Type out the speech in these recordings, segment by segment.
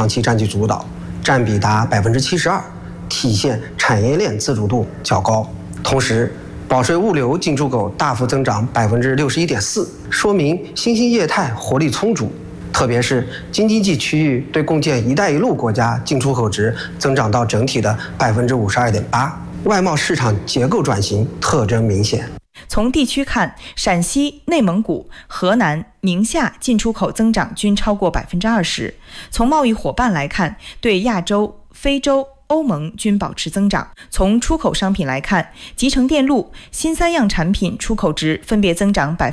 长期占据主导，占比达72%，体现产业链自主度较高。同时，保税物流进出口大幅增长61.4%，说明新兴业态活力充足。特别是京津冀区域对共建“一带一路”国家进出口值增长到整体的52.8%，外贸市场结构转型特征明显。 从地区看，陕西、内蒙古、河南、宁夏进出口增长均超过20%。从贸易伙伴来看，对亚洲、非洲、欧盟均保持增长。从出口商品来看，集成电路、新三样产品出口值分别增长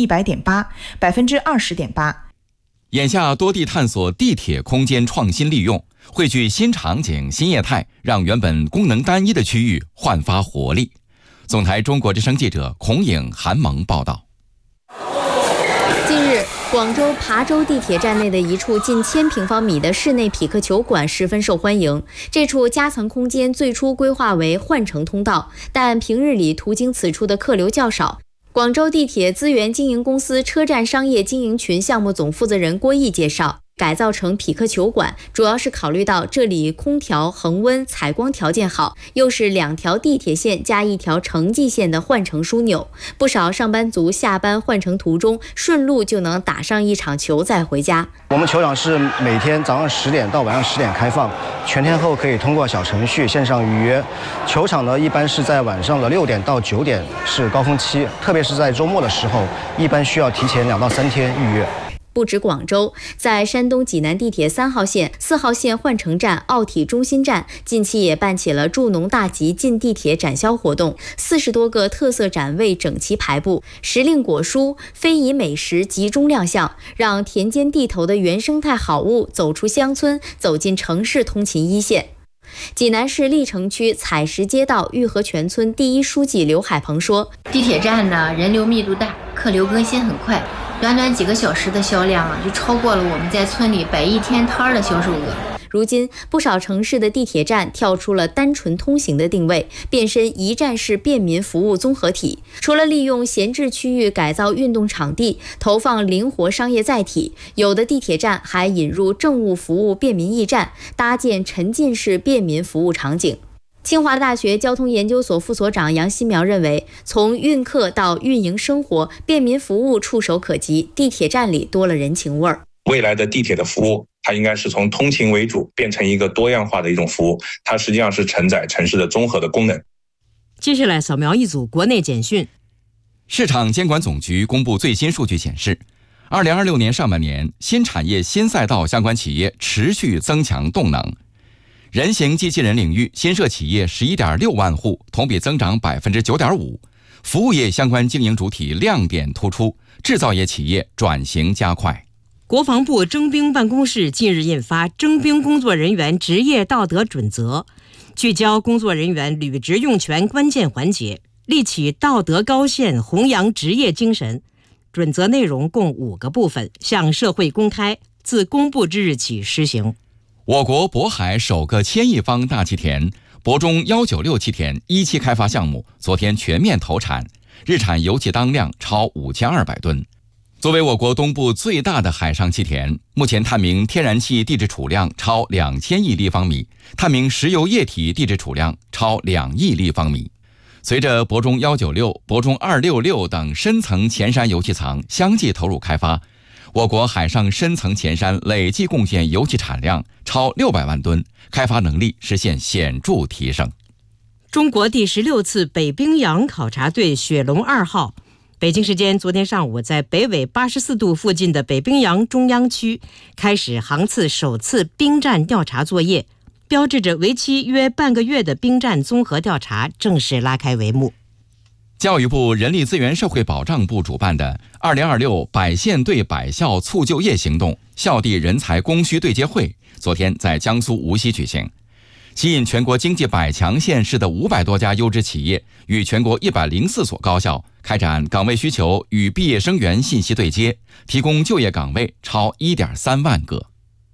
100.8%、20.8%。 眼下多地探索地铁空间创新利用，汇聚新场景、新业态，让原本功能单一的区域焕发活力。总台中国之声记者孔颖、韩萌报道。 近日，广州琶洲地铁站内的一处近1000平方米的室内匹克球馆十分受欢迎。这处夹层空间最初规划为换乘通道，但平日里途经此处的客流较少。广州地铁资源经营公司车站商业经营群项目总负责人郭毅介绍，改造成匹克球馆，主要是考虑到这里空调、恒温、采光条件好，又是2条地铁线加1条城际线的换乘枢纽，不少上班族下班换乘途中顺路就能打上一场球再回家。 我们球场是每天早上10点到晚上10点开放，全天候可以通过小程序线上预约。球场呢，一般是在晚上的6点到9点是高峰期，特别是在周末的时候，一般需要提前2到3天预约。 不止广州，在山东济南地铁3号线、4号线换乘站、奥体中心站，近期也办起了助农大集进地铁展销活动，40多个特色展位整齐排布，时令果蔬、非遗美食集中亮相，让田间地头的原生态好物走出乡村，走进城市通勤一线。济南市历城区采石街道玉河泉村第一书记刘海鹏说， 地铁站呢人流密度大，客流更新很快，短短几个小时的销量就超过了我们在村里摆一天摊的销售额。 如今，不少城市的地铁站跳出了单纯通行的定位，变身一站式便民服务综合体。除了利用闲置区域改造运动场地，投放灵活商业载体，有的地铁站还引入政务服务便民驿站，搭建沉浸式便民服务场景。清华大学交通研究所副所长杨希苗认为，从运客到运营生活，便民服务触手可及，地铁站里多了人情味儿。 未来的地铁的服务，它应该是从通勤为主，变成一个多样化的一种服务，它实际上是承载城市的综合的功能。 接下来扫描一组国内简讯。 市场监管总局公布最新数据显示，2026年上半年新产业新赛道相关企业持续增强动能。人形机器人领域新设企业11.6万户，同比增长9.5%。服务业相关经营主体亮点突出，制造业企业转型加快。 国防部征兵办公室近日印发《征兵工作人员职业道德准则》，聚焦工作人员履职用权关键环节，立起道德高线，弘扬职业精神。准则内容共5个部分，向社会公开，自公布之日起施行。 我国渤海首个1000亿方大气田渤中196气田1期开发项目昨天全面投产，日产油气当量超5200吨。作为我国东部最大的海上气田，目前探明天然气地质储量超2000亿立方米，探明石油液体地质储量超2亿立方米。随着渤中196、渤中266等深层前山油气藏相继投入开发，我国海上深层前山累计贡献油气产量超600万吨，开发能力实现显著提升。 中国第16次北冰洋考察队雪龙2号北京时间昨天上午，在北纬84度附近的北冰洋中央区开始航次首次冰站调查作业，标志着为期约半个月的冰站综合调查正式拉开帷幕。 教育部人力资源社会保障部主办的2026百县对百校促就业行动校地人才供需对接会昨天在江苏无锡举行，吸引全国经济100强县市的500多家优质企业与全国104所高校开展岗位需求与毕业生源信息对接，提供就业岗位超1.3万个。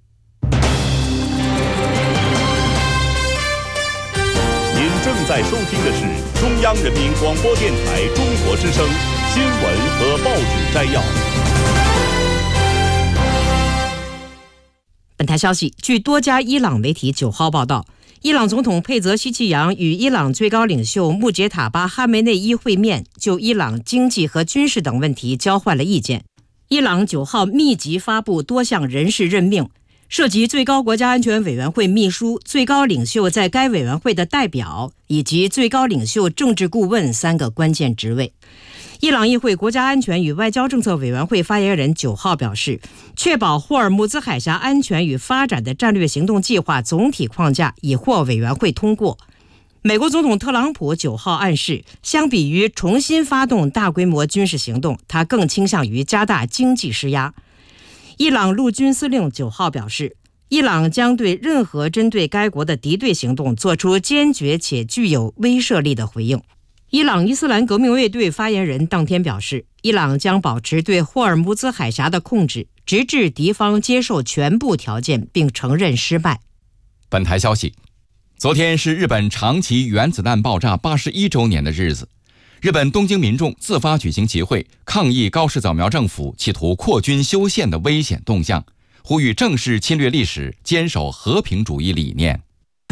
您正在收听的是中央人民广播电台中国之声新闻和报纸摘要。 本台消息，据多家伊朗媒体9号报道，伊朗总统佩泽希奇扬与伊朗最高领袖穆杰塔巴哈梅内伊会面，就伊朗经济和军事等问题交换了意见。伊朗9号密集发布多项人事任命，涉及最高国家安全委员会秘书、最高领袖在该委员会的代表以及最高领袖政治顾问3个关键职位。伊朗议会国家安全与外交政策委员会发言人9号表示，确保霍尔木兹海峡安全与发展的战略行动计划总体框架已获委员会通过。美国总统特朗普9号暗示，相比于重新发动大规模军事行动，他更倾向于加大经济施压。伊朗陆军司令9号表示，伊朗将对任何针对该国的敌对行动做出坚决且具有威慑力的回应。伊朗伊斯兰革命卫队发言人当天表示，伊朗将保持对霍尔木兹海峡的控制，直至敌方接受全部条件并承认失败。 本台消息，昨天是日本长崎原子弹爆炸81周年的日子，日本东京民众自发举行集会，抗议高市早苗政府企图扩军修宪的危险动向，呼吁正视侵略历史，坚守和平主义理念。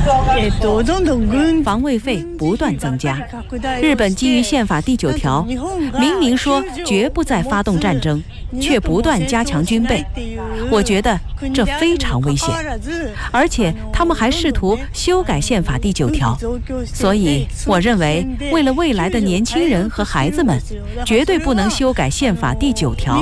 防卫费不断增加，日本基于宪法第9条明明说绝不再发动战争，却不断加强军备，我觉得这非常危险，而且他们还试图修改宪法第9条，所以我认为为了未来的年轻人和孩子们，绝对不能修改宪法第9条。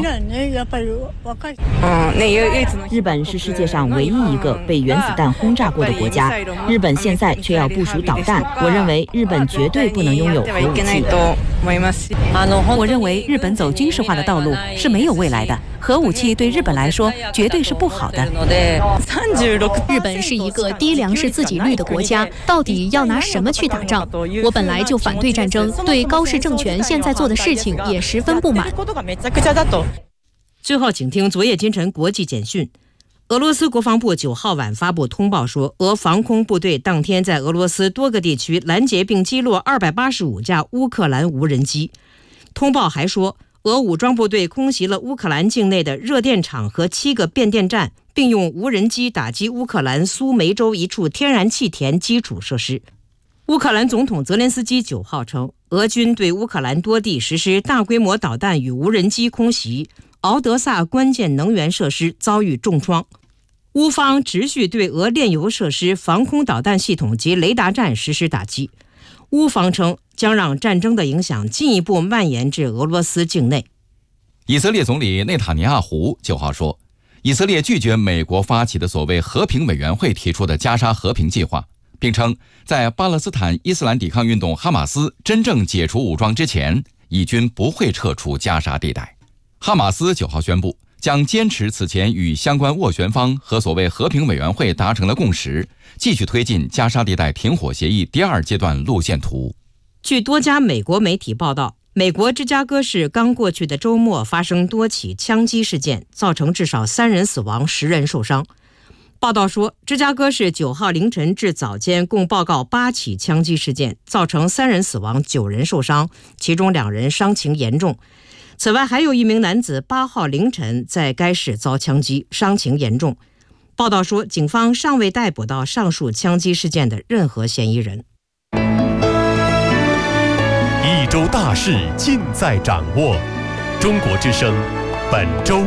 日本是世界上唯一一个被原子弹轰炸过的国家，日本现在却要部署导弹，我认为日本绝对不能拥有核武器。 我认为日本走军事化的道路是没有未来的，核武器对日本来说绝对是不好的。 日本是一个低粮食自给率的国家，到底要拿什么去打仗？我本来就反对战争，对高市政权现在做的事情也十分不满。 最后请听昨夜今晨国际简讯。俄罗斯国防部9号晚发布通报说，俄防空部队当天在俄罗斯多个地区拦截并击落285架乌克兰无人机。通报还说，俄武装部队空袭了乌克兰境内的热电厂和7个变电站，并用无人机打击乌克兰苏梅州一处天然气田基础设施。乌克兰总统泽连斯基9号称，俄军对乌克兰多地实施大规模导弹与无人机空袭，敖德萨关键能源设施遭遇重创。乌方持续对俄炼油设施、防空导弹系统及雷达站实施打击。乌方称将让战争的影响进一步蔓延至俄罗斯境内。 以色列总理内塔尼亚胡9号说，以色列拒绝美国发起的所谓和平委员会提出的加沙和平计划，并称在巴勒斯坦伊斯兰抵抗运动哈马斯真正解除武装之前，以军不会撤出加沙地带。哈马斯9号宣布将坚持此前与相关斡旋方和所谓和平委员会达成的共识，继续推进加沙地带停火协议第2阶段路线图。 据多家美国媒体报道，美国芝加哥市刚过去的周末发生多起枪击事件，造成至少3人死亡，10人受伤。报道说，芝加哥市9号凌晨至早间共报告8起枪击事件，造成3人死亡，9人受伤，其中2人伤情严重。此外，还有一名男子8号凌晨在该市遭枪击，伤情严重。报道说，警方尚未逮捕到上述枪击事件的任何嫌疑人。 一周大事尽在掌握，中国之声本周。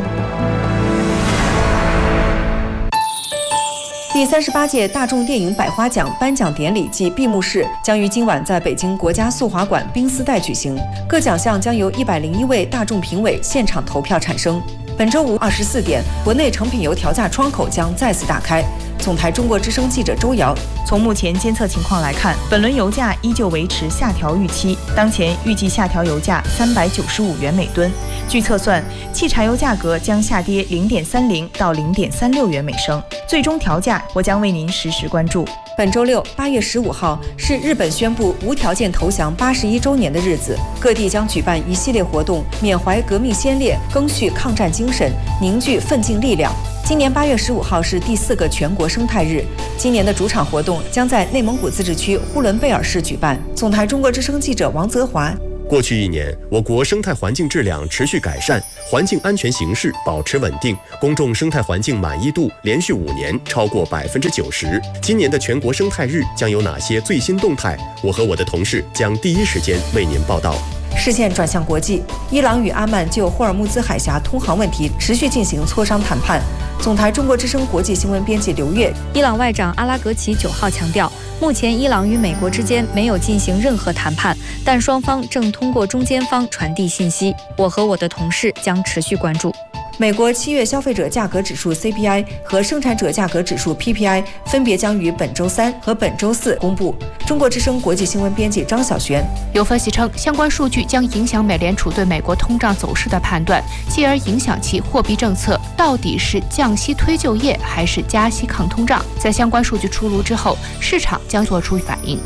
第38届大众电影百花奖颁奖典礼暨闭幕式将于今晚在北京国家速滑馆冰丝带举行，各奖项将由101位大众评委现场投票产生。本周五24点，国内成品油调价窗口将再次打开。总台中国之声记者周瑶，从目前监测情况来看，本轮油价依旧维持下调预期，当前预计下调油价395元每吨。据测算，汽柴油价格将下跌0.30到0.36元每升，最终调价我将为您实时关注。本周六8月15号是日本宣布无条件投降81周年的日子，各地将举办一系列活动，缅怀革命先烈，赓续抗战精神，凝聚奋进力量。今年8月15号是第4个全国生态日，今年的主场活动将在内蒙古自治区呼伦贝尔市举办。总台中国之声记者王泽华过去1年，我国生态环境质量持续改善，环境安全形势保持稳定，公众生态环境满意度连续5年超过90%。今年的全国生态日将有哪些最新动态？我和我的同事将第一时间为您报道。 视线转向国际，伊朗与阿曼就霍尔木兹海峡通航问题持续进行磋商谈判。总台中国之声国际新闻编辑刘月， 伊朗外长阿拉格齐9号强调，目前伊朗与美国之间没有进行任何谈判，但双方正通过中间方传递信息。我和我的同事将持续关注。美国7月消费者价格指数 CPI 和生产者价格指数 PPI 分别将于本周3和本周4公布。中国之声国际新闻编辑张小璇。 有分析称，相关数据将影响美联储对美国通胀走势的判断，继而影响其货币政策到底是降息推就业还是加息抗通胀。在相关数据出炉之后，市场将做出反应。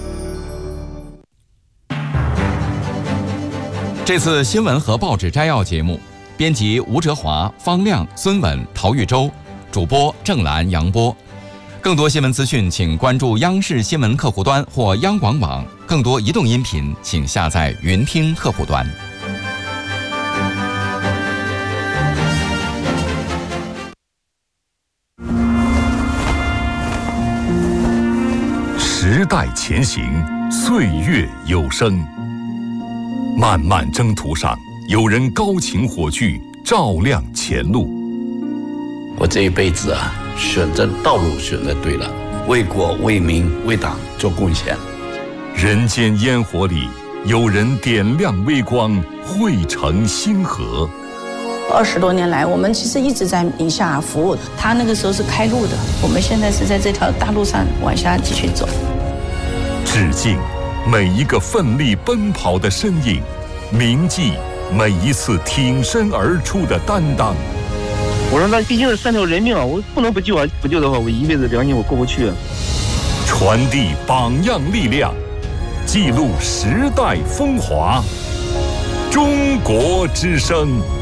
这次新闻和报纸摘要节目，编辑吴哲华、方亮、孙稳、陶玉洲，主播郑兰、杨波。更多新闻资讯，请关注央视新闻客户端或央广网。更多移动音频，请下载云听客户端。 时代前行，岁月有声。漫漫征途上，有人高擎火炬，照亮前路。 我这一辈子选择道路选择对了，为国为民为党做贡献。 人间烟火里，有人点亮微光，汇成星河。 20多年来，我们其实一直在宁夏服务。他那个时候是开路的，我们现在是在这条大路上往下继续走。 致敬每一个奋力奔跑的身影，铭记每一次挺身而出的担当。 我说那毕竟是3条人命啊，我不能不救啊！不救的话，我一辈子良心我过不去。 传递榜样力量，记录时代风华。中国之声。